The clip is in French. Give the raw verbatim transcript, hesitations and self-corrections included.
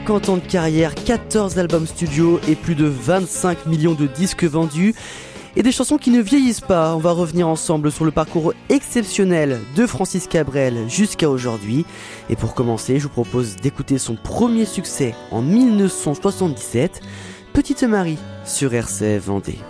cinquante ans de carrière, quatorze albums studio et plus de vingt-cinq millions de disques vendus. Et des chansons qui ne vieillissent pas. On va revenir ensemble sur le parcours exceptionnel de Francis Cabrel jusqu'à aujourd'hui. Et pour commencer, je vous propose d'écouter son premier succès en mille neuf cent soixante-dix-sept, Petite Marie sur R C F Vendée.